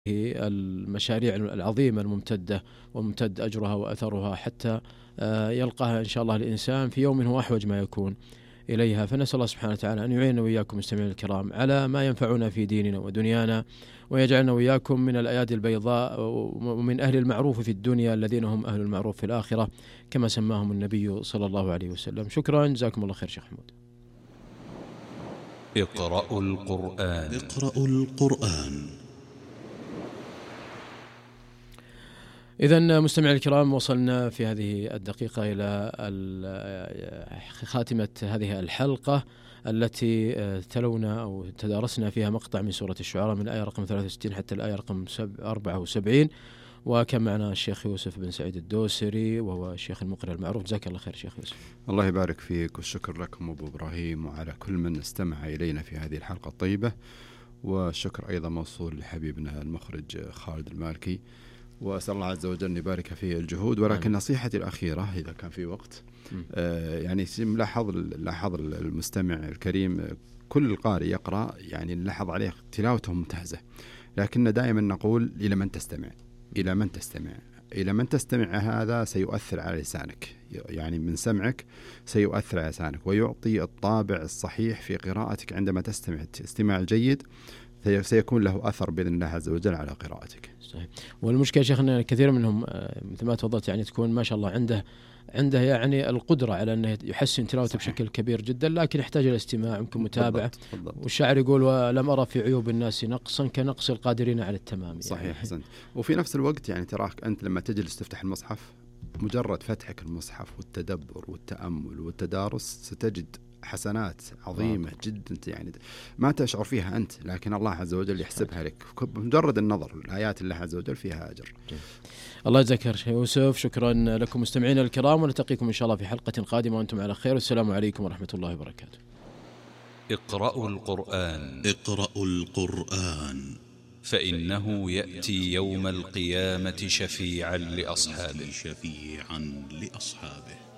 المشاريع العظيمة الممتدة وممتد أجرها وأثرها حتى يلقاها إن شاء الله الإنسان في يوم هو أحوج ما يكون إليها. فنسأل الله سبحانه وتعالى أن يعيننا وإياكم مستمعين الكرام على ما ينفعنا في ديننا ودنيانا، ويجعلنا وإياكم من الأيادي البيضاء ومن أهل المعروف في الدنيا الذين هم أهل المعروف في الآخرة كما سماهم النبي صلى الله عليه وسلم. شكرا، جزاكم الله خير شيخ حمود. اقرأوا القرآن. اقرأوا القرآن. إذن مستمعي الكرام، وصلنا في هذه الدقيقة إلى خاتمة هذه الحلقة التي تلونا أو تدارسنا فيها مقطع من سورة الشعراء من الآية رقم 63 حتى الآية رقم 74. وكان معنا الشيخ يوسف بن سعيد الدوسري وهو الشيخ المقرئ المعروف. جزاك الله خير شيخ يوسف. الله يبارك فيك، والشكر لكم أبو إبراهيم وعلى كل من استمع إلينا في هذه الحلقة الطيبة، والشكر أيضا موصول لحبيبنا المخرج خالد المالكي، وأسأل الله عز وجل أن يبارك في الجهود. ولكن نصيحتي الأخيرة إذا كان في وقت، يعني لاحظ المستمع الكريم كل القارئ يقرأ، يعني نلاحظ عليه تلاوته ممتازة، لكن دائما نقول إلى من تستمع، إلى من تستمع، إلى من تستمع. هذا سيؤثر على لسانك، يعني من سمعك سيؤثر على لسانك ويعطي الطابع الصحيح في قراءتك. عندما تستمع استماع الجيد سيكون له أثر بإذن الله عز وجل على قراءتك. صحيح. والمشكلة شيخ أن كثير منهم مثل ما تفضلت يعني تكون ما شاء الله عنده يعني القدرة على أنه يحسن تلاوته بشكل كبير جدا، لكن يحتاج إلى استماع يمكن متابعة. والشاعر يقول: ولم أرى في عيوب الناس نقصا كنقص القادرين على التمام. صحيح يعني. حسن. وفي نفس الوقت يعني تراك أنت لما تجلس تفتح المصحف، مجرد فتحك المصحف والتدبر والتأمل والتدارس ستجد حسنات عظيمة جدا، يعني ما تشعر فيها أنت، لكن الله عز وجل يحسبها لك بمجرد النظر. الآيات الله عز وجل فيها أجر. الله يجزاك خير شيخ يوسف. شكرا لكم مستمعينا الكرام، ونلتقيكم إن شاء الله في حلقة قادمة وأنتم على خير، والسلام عليكم ورحمة الله وبركاته. اقرأوا القرآن. اقرأوا القرآن، فإنه يأتي يوم القيامة شفيعا لأصحابه.